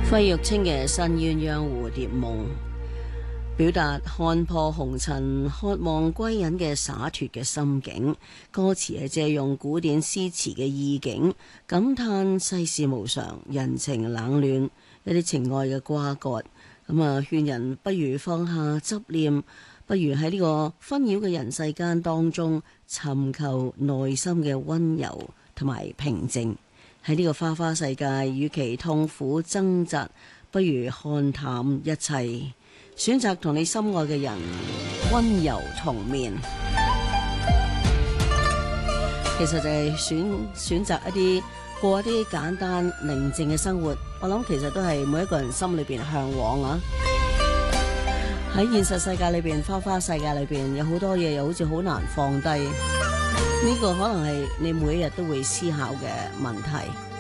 費玉清嘅《新鴛鴦蝴蝶夢》，表達看破紅塵、渴望歸隱嘅灑脫嘅心境。歌詞係借用古典詩詞嘅意境，感嘆世事無常、人情冷暖，一啲情愛嘅瓜葛。勸人不如放下執念，不如喺呢個紛擾嘅人世間當中，尋求內心嘅溫柔同埋平靜。喺呢個花花世界，與其痛苦掙扎，不如看淡一切，選擇同你心愛嘅人溫柔同眠。其實就係選擇過一啲簡單寧靜嘅生活，我諗其實都係每一個人心裏邊向往啊。喺現實世界裏邊，花花世界裏邊有好多嘢又好似好難放低，呢個可能係你每一日都會思考嘅問題。